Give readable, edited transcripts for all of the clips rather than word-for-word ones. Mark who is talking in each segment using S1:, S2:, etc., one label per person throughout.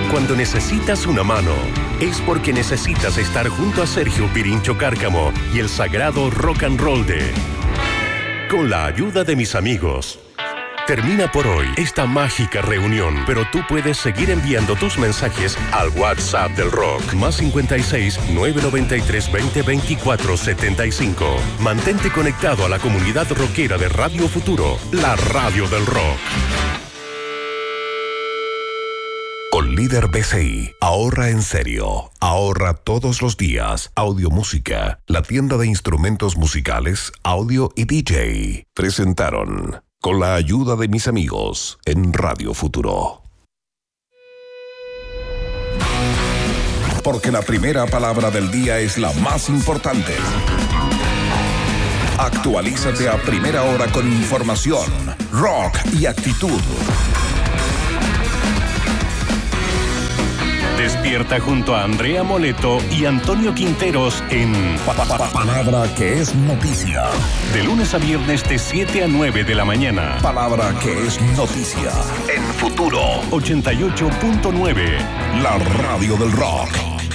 S1: Cuando necesitas una mano, es porque necesitas estar junto a Sergio Pirincho Cárcamo y el sagrado rock and roll de Con la ayuda de mis amigos. Termina por hoy esta mágica reunión, pero tú puedes seguir enviando tus mensajes al WhatsApp del rock, más 56 993 20 24 75. Mantente conectado a la comunidad rockera de Radio Futuro, la radio del rock. Con Líder BCI, ahorra en serio, ahorra todos los días. Audio Música, la tienda de instrumentos musicales, audio y DJ. Presentaron Con la ayuda de mis amigos en Radio Futuro.
S2: Porque la primera palabra del día es la más importante. Actualízate a primera hora con información, rock y actitud.
S1: Despierta junto a Andrea Moleto y Antonio Quinteros en
S2: Palabra que es noticia.
S1: De lunes a viernes de 7 a 9 de la mañana.
S2: Palabra que es noticia. En Futuro
S1: 88.9.
S2: La radio del rock.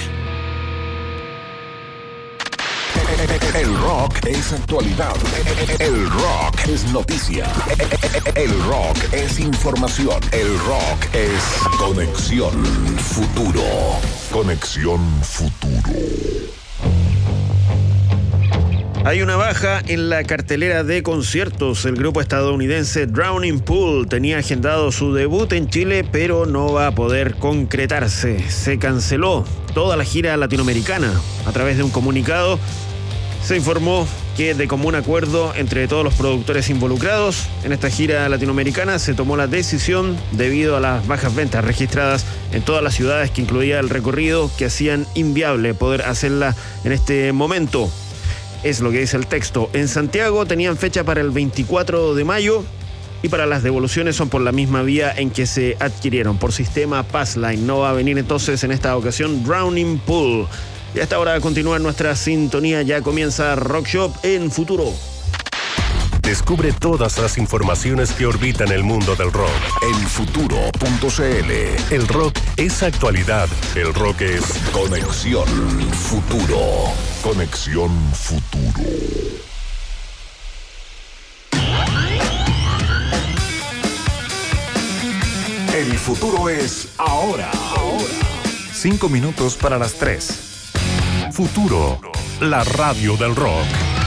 S2: El rock es actualidad. El rock es noticia. El rock es información. El rock es Conexión Futuro. Conexión Futuro.
S3: Hay una baja en la cartelera de conciertos. El grupo estadounidense Drowning Pool tenía agendado su debut en Chile, pero no va a poder concretarse. Se canceló toda la gira latinoamericana. A través de un comunicado se informó que de común acuerdo entre todos los productores involucrados en esta gira latinoamericana se tomó la decisión debido a las bajas ventas registradas en todas las ciudades, que incluía el recorrido, que hacían inviable poder hacerla en este momento. Es lo que dice el texto. En Santiago tenían fecha para el 24 de mayo y para las devoluciones son por la misma vía en que se adquirieron, por sistema Passline. No va a venir entonces en esta ocasión Drowning Pool. Y a esta hora continúa nuestra sintonía, ya comienza Rock Shop en Futuro.
S1: Descubre todas las informaciones que orbitan el mundo del rock
S2: en futuro.cl.
S1: El rock es actualidad. El rock es
S2: Conexión Futuro. Conexión Futuro. El futuro es ahora.
S4: 5 minutos para las 3.
S1: Futuro, la radio del rock.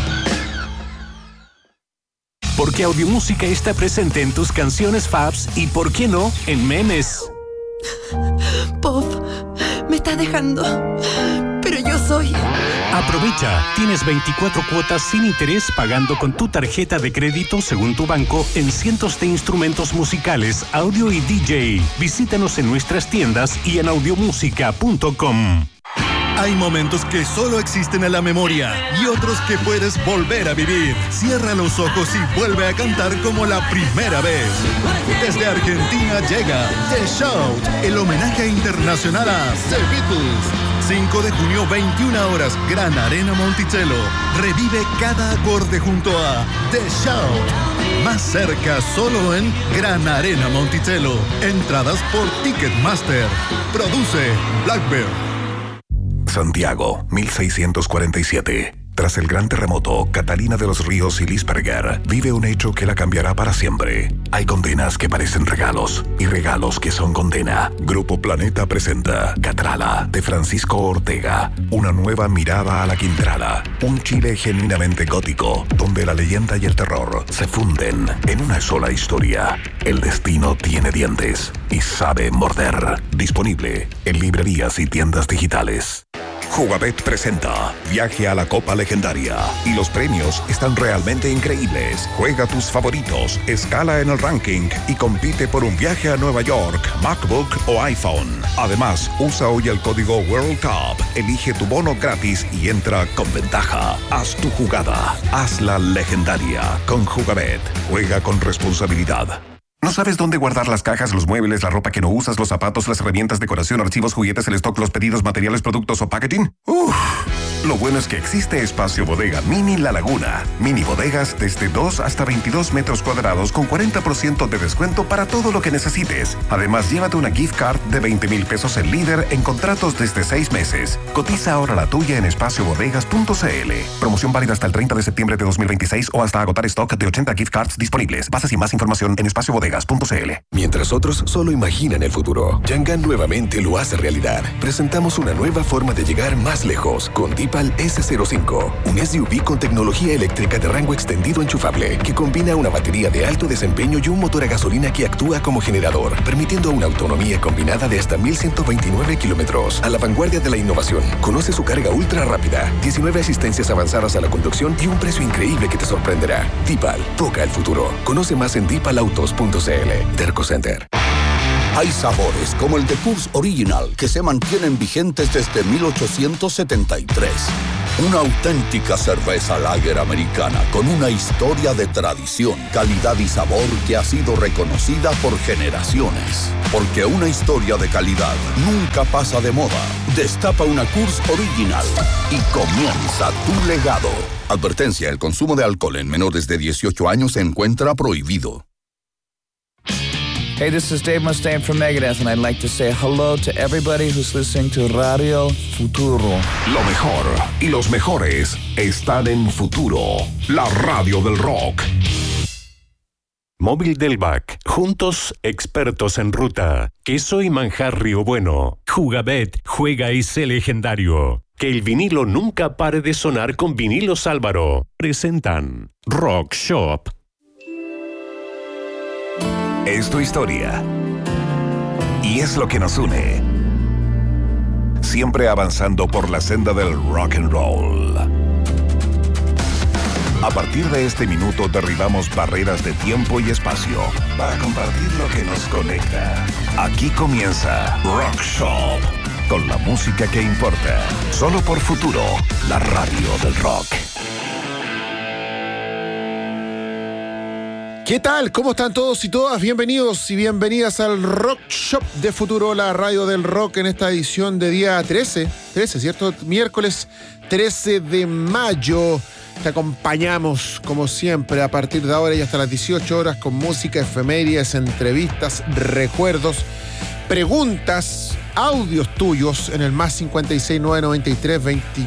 S1: Porque Audiomúsica está presente en tus canciones faves y, ¿por qué no?, en memes.
S5: Pop, me estás dejando, pero yo soy...
S1: Aprovecha, tienes 24 cuotas sin interés pagando con tu tarjeta de crédito según tu banco en cientos de instrumentos musicales, audio y DJ. Visítanos en nuestras tiendas y en audiomusica.com.
S6: Hay momentos que solo existen en la memoria y otros que puedes volver a vivir. Cierra los ojos y vuelve a cantar como la primera vez. Desde Argentina llega The Shout, el homenaje internacional a The Beatles. 5 de junio, 21 horas, Gran Arena Monticello. Revive cada acorde junto a The Shout. Más cerca solo en Gran Arena Monticello. Entradas por Ticketmaster. Produce Blackbird.
S2: Santiago, 1647. Tras el gran terremoto, Catalina de los Ríos y Lisperger vive un hecho que la cambiará para siempre. Hay condenas que parecen regalos y regalos que son condena. Grupo Planeta presenta Catrala, de Francisco Ortega. Una nueva mirada a la Quintrala. Un Chile genuinamente gótico, donde la leyenda y el terror se funden en una sola historia. El destino tiene dientes y sabe morder. Disponible en librerías y tiendas digitales. Jugabet presenta Viaje a la Copa Legendaria y los premios están realmente increíbles. Juega tus favoritos, escala en el ranking y compite por un viaje a Nueva York, MacBook o iPhone. Además, usa hoy el código World Cup, elige tu bono gratis y entra con ventaja. Haz tu jugada, hazla legendaria con Jugabet. Juega con responsabilidad. ¿No sabes dónde guardar las cajas, los muebles, la ropa que no usas, los zapatos, las herramientas, decoración, archivos, juguetes, el stock, los pedidos, materiales, productos o packaging? Lo bueno es que existe Espacio Bodega Mini La Laguna. Mini bodegas desde 2 hasta 22 metros cuadrados con 40% de descuento para todo lo que necesites. Además, llévate una gift card de 20,000 pesos en Líder en contratos desde 6 meses. Cotiza ahora la tuya en espaciobodegas.cl. Promoción válida hasta el 30 de septiembre de 2026 o hasta agotar stock de 80 gift cards disponibles. Bases y más información en espaciobodegas.cl.
S7: Mientras otros solo imaginan el futuro, Yangan nuevamente lo hace realidad. Presentamos una nueva forma de llegar más lejos con Deepal S05, un SUV con tecnología eléctrica de rango extendido enchufable que combina una batería de alto desempeño y un motor a gasolina que actúa como generador, permitiendo una autonomía combinada de hasta 1,129 kilómetros. A la vanguardia de la innovación. Conoce su carga ultra rápida, 19 asistencias avanzadas a la conducción y un precio increíble que te sorprenderá. Deepal, toca el futuro. Conoce más en deepalautos.cl. Derco Center.
S8: Hay sabores como el de Coors Original que se mantienen vigentes desde 1873. Una auténtica cerveza lager americana con una historia de tradición, calidad y sabor que ha sido reconocida por generaciones. Porque una historia de calidad nunca pasa de moda. Destapa una Coors Original y comienza tu legado. Advertencia: el consumo de alcohol en menores de 18 años se encuentra prohibido.
S9: Hey, this is Dave Mustaine from Megadeth, and I'd like to say hello to everybody who's listening to Radio Futuro.
S2: Lo mejor y los mejores están en Futuro, la radio del rock.
S1: Móvil del BAC. Juntos, expertos en ruta. Queso y manjar Río Bueno. Jugabet, juega y sé legendario. Que el vinilo nunca pare de sonar con Vinilos Álvaro. Presentan Rock Shop.
S2: Es tu historia. Y es lo que nos une. Siempre avanzando por la senda del rock and roll. A partir de este minuto derribamos barreras de tiempo y espacio para compartir lo que nos conecta. Aquí comienza Rock Shop, con la música que importa. Solo por Futuro, la radio del rock.
S10: ¿Qué tal? ¿Cómo están todos y todas? Bienvenidos y bienvenidas al Rock Shop de Futuro, la radio del rock, en esta edición de día 13, ¿cierto? Miércoles 13 de mayo. Te acompañamos, como siempre, a partir de ahora y hasta las 18 horas con música, efemérides, entrevistas, recuerdos, preguntas, audios tuyos en el más 56993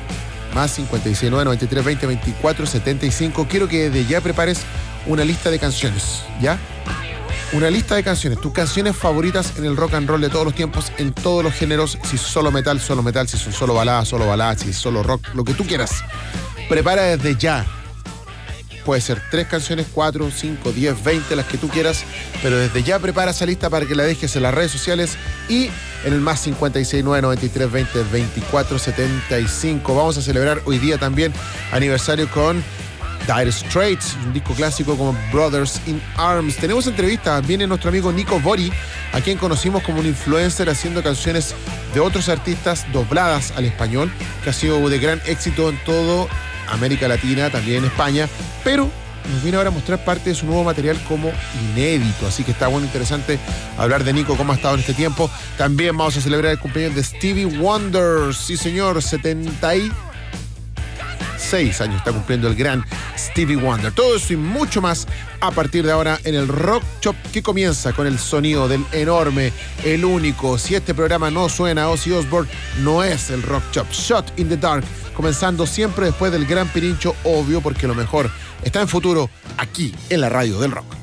S10: 20 24 75. Quiero que desde ya prepares una lista de canciones, ¿ya? Una lista de canciones, tus canciones favoritas en el rock and roll de todos los tiempos, en todos los géneros. Si solo metal, si son solo baladas, si es solo rock, lo que tú quieras. Prepara desde ya. Puede ser 3 canciones, 4, 5, 10, 20, las que tú quieras, pero desde ya prepara esa lista para que la dejes en las redes sociales y en el más 56993 20 24 75. Vamos a celebrar hoy día también aniversario con Dire Straits, un disco clásico como Brothers in Arms. Tenemos entrevista, viene nuestro amigo Nico Bori, a quien conocimos como un influencer haciendo canciones de otros artistas dobladas al español, que ha sido de gran éxito en todo América Latina, también en España, pero nos viene ahora a mostrar parte de su nuevo material como inédito, así que está bueno, interesante hablar de Nico, cómo ha estado en este tiempo. También vamos a celebrar el cumpleaños de Stevie Wonder, sí señor, 76 años está cumpliendo el gran Stevie Wonder. Todo eso y mucho más a partir de ahora en el Rock Shop, que comienza con el sonido del enorme, el único. Si este programa no suena a Ozzy Osbourne, no es el Rock Shop. Shot in the Dark, comenzando siempre después del gran Pirincho, obvio, porque lo mejor está en Futuro, aquí en la radio del rock.